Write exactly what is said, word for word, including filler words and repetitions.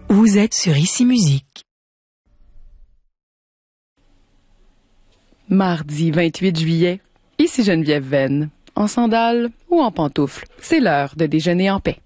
Vous êtes sur Ici Musique. Mardi vingt-huit juillet, ici Geneviève Venn. En sandales ou en pantoufles, c'est l'heure de déjeuner en paix.